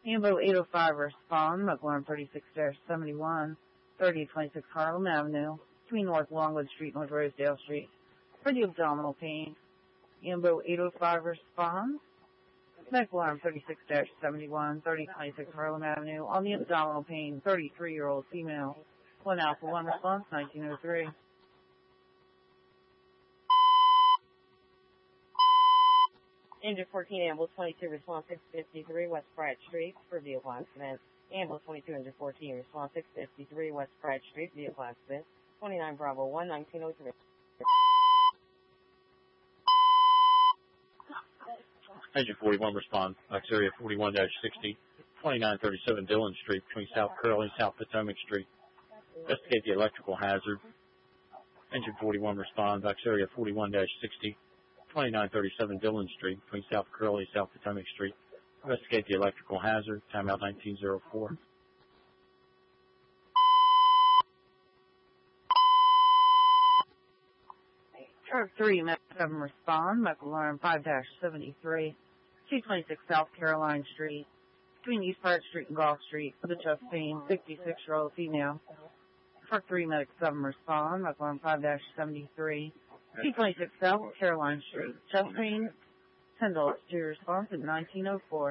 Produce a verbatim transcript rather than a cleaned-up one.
Ambo eight oh five respond, McLaurin thirty-six seventy-one, thirty twenty-six Harlem Avenue, between North Longwood Street, North Rosedale Street, for the abdominal pain. Ambo eight oh five respond, McLaurin thirty-six seventy-one, thirty twenty-six Harlem Avenue, on the abdominal pain, thirty-three-year-old female. One Alpha one response, nineteen oh three. Engine fourteen, Ambulance twenty-two, response six fifty-three, West Pratt Street, for vehicle accident. Ambulance twenty-two, Engine fourteen, response six fifty-three, West Pratt Street, vehicle accident. twenty-nine Bravo one, nineteen oh three. Engine forty-one responds, X area forty-one sixty, twenty-nine thirty-seven Dillon Street, between South Curly and South Potomac Street. Investigate the electrical hazard. Engine forty-one responds, X area forty-one sixty, twenty-nine thirty-seven Dillon Street, between South Curly and South Potomac Street. Investigate the electrical hazard. Timeout nineteen oh four. Truck three, Met seven respond, McLaurin five seventy-three, two twenty-six South Caroline Street, between East Park Street and Gulf Street, for the chest pain, sixty-six-year-old female. Truck three, Medic seven respond, McLaurin five seventy-three, two twenty-six South Caroline Street, chest pain, ten dollars to response at nineteen oh four.